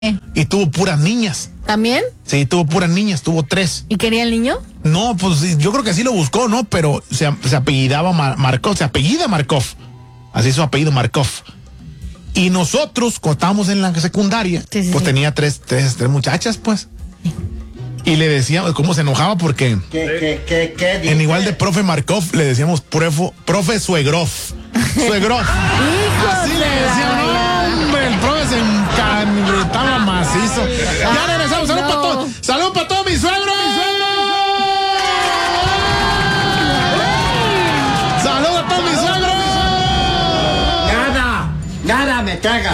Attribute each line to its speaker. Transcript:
Speaker 1: Y tuvo puras niñas.
Speaker 2: ¿También?
Speaker 1: Sí, tuvo puras niñas, tuvo 3.
Speaker 2: ¿Y quería el niño?
Speaker 1: No, pues sí, yo creo que sí lo buscó, ¿no? Pero se apellidaba Markov, se apellida Markov. Así es su apellido, Markov. Y nosotros, cuando estábamos en la secundaria, pues tenía tres muchachas, pues. Y le decíamos, ¿cómo se enojaba? Porque
Speaker 3: ¿Qué
Speaker 1: en igual de profe Markov le decíamos profe Suegrov. Suegrov. Así le decíamos, no, hombre, el profe se encanetaba macizo. Ya regresamos, salud para todos. Salud para todos mis suegros. Salud a todos mis suegros.
Speaker 3: Nada me caga.